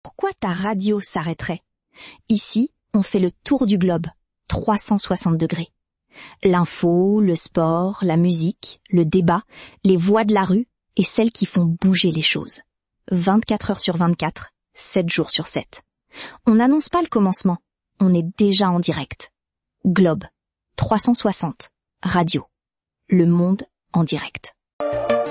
Pourquoi ta radio s'arrêterait? Ici, on fait le tour du globe, 360 degrés. L'info, le sport, la musique, le débat, les voix de la rue et celles qui font bouger les choses. 24 heures sur 24, 7 jours sur 7. On n'annonce pas le commencement, on est déjà en direct. Globe, 360, radio. Le monde en direct.